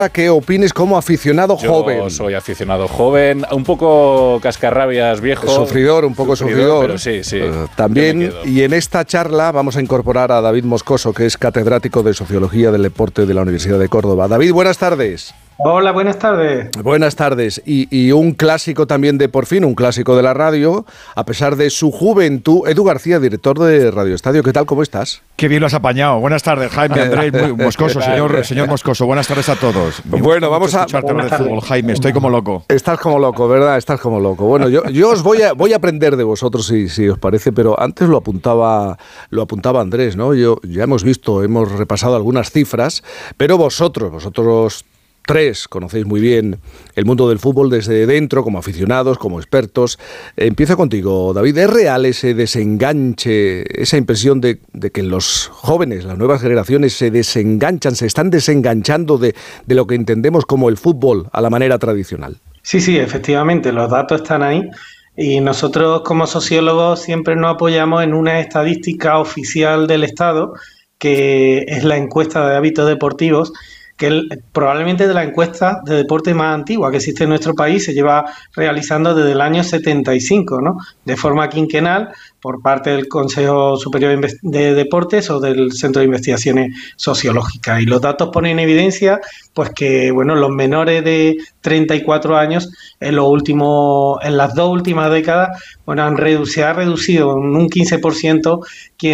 que opines como aficionado joven. Yo soy aficionado joven, un poco cascarrabias viejo. Sufridor, un poco sufridor. Pero sí. También, y en esta charla vamos a incorporar a David Moscoso, que es catedrático de Sociología del Deporte de la Universidad de Córdoba. David, buenas tardes. Hola, buenas tardes. Buenas tardes. Y un clásico también de Por Fin, un clásico de la radio, a pesar de su juventud. Edu García, director de Radio Estadio. ¿Qué tal? ¿Cómo estás? Qué bien lo has apañado. Buenas tardes, Jaime, Andrés, Moscoso, señor Moscoso. Buenas tardes a todos. Bueno, vamos a escucharte hablar de fútbol, Jaime. Estoy como loco. Estás como loco, ¿verdad? Estás como loco. Bueno, yo os voy a aprender de vosotros, si os parece, pero antes lo apuntaba Andrés, ¿no? Ya hemos repasado algunas cifras, pero vosotros tres conocéis muy bien el mundo del fútbol desde dentro, como aficionados, como expertos. Empiezo contigo, David. ¿Es real ese desenganche, esa impresión de que los jóvenes, las nuevas generaciones, se están desenganchando de lo que entendemos como el fútbol a la manera tradicional? Sí, efectivamente, los datos están ahí. Y nosotros como sociólogos siempre nos apoyamos en una estadística oficial del Estado, que es la encuesta de hábitos deportivos, que probablemente de la encuesta de deporte más antigua que existe en nuestro país, se lleva realizando desde el año 75, ¿no? De forma quinquenal por parte del Consejo Superior de Deportes o del Centro de Investigaciones Sociológicas. Y los datos ponen en evidencia pues que los menores de 34 años en las dos últimas décadas se ha reducido en un 15%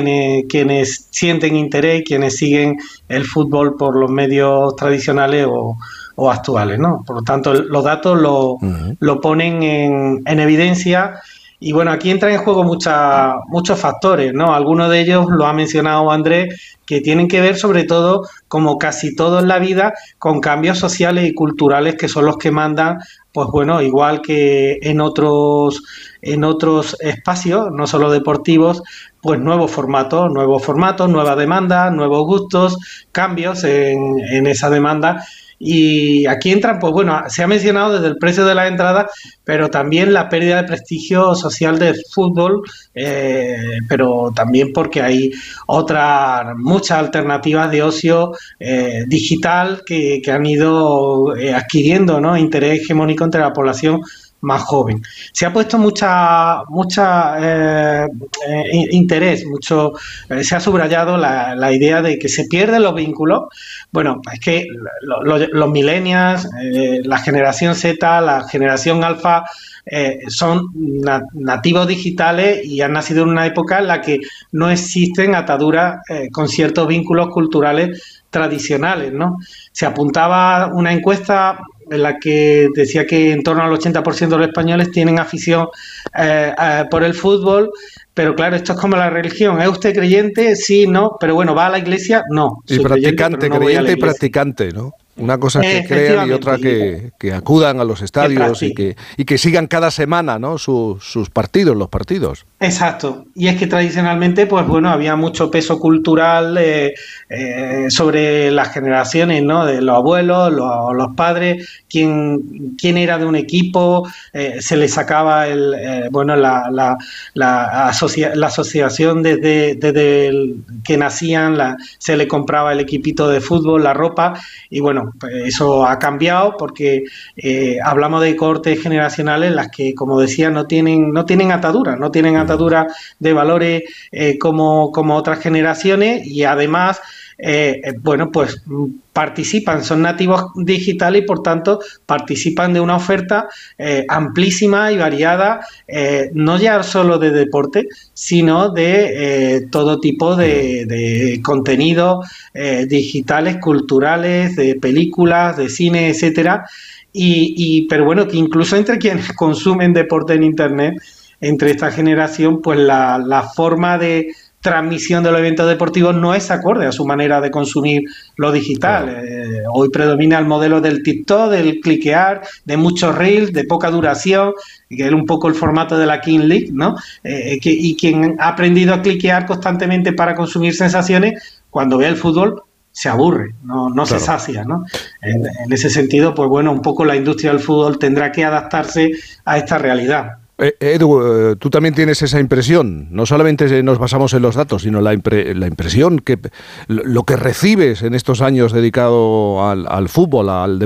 quienes sienten interés y quienes siguen el fútbol por los medios tradicionales o actuales, ¿no? Por lo tanto, los datos lo ponen en evidencia. Y aquí entran en juego muchos factores, ¿no? Algunos de ellos lo ha mencionado Andrés, que tienen que ver sobre todo, como casi todo en la vida, con cambios sociales y culturales que son los que mandan, igual que en otros espacios, no solo deportivos, nuevos formatos, nuevas demandas, nuevos gustos, cambios en esa demanda. Y aquí entran, se ha mencionado desde el precio de la entrada, pero también la pérdida de prestigio social del fútbol, pero también porque hay muchas alternativas de ocio digital que han ido adquiriendo, ¿no?, interés hegemónico entre la población más joven. Se ha puesto interés, se ha subrayado la idea de que se pierden los vínculos. Es que los millennials, la generación Z, la generación alfa, son nativos digitales y han nacido en una época en la que no existen ataduras con ciertos vínculos culturales tradicionales, ¿no? Se apuntaba una encuesta en la que decía que en torno al 80% de los españoles tienen afición por el fútbol, pero claro, esto es como la religión. ¿Es usted creyente? Sí, no, pero ¿va a la iglesia? No. Y practicante, creyente y practicante, ¿no? Una cosa es que crean y otra que acudan a los estadios y que sigan cada semana, ¿no?, sus partidos, los partidos. Exacto. Y es que tradicionalmente, había mucho peso cultural sobre las generaciones, ¿no?, de los abuelos, los padres, quién era de un equipo, se le sacaba la asociación desde que nacían, se le compraba el equipito de fútbol, la ropa, y eso ha cambiado porque hablamos de cohortes generacionales en las que, como decía, no tienen ataduras, de valores como otras generaciones, y además participan, son nativos digitales y por tanto participan de una oferta amplísima y variada, no ya solo de deporte, sino de todo tipo de contenidos digitales, culturales, de películas, de cine, etcétera, pero que incluso entre quienes consumen deporte en internet, entre esta generación, la forma de transmisión de los eventos deportivos no es acorde a su manera de consumir lo digital. Claro. Hoy predomina el modelo del TikTok, del cliquear, de muchos reels, de poca duración, que es un poco el formato de la King League, ¿no? Y quien ha aprendido a cliquear constantemente para consumir sensaciones, cuando ve el fútbol se aburre, no claro, se sacia, ¿no? En ese sentido, un poco la industria del fútbol tendrá que adaptarse a esta realidad. Edu, tú también tienes esa impresión. No solamente nos basamos en los datos, sino la impresión que lo que recibes en estos años dedicado al fútbol, al deporte.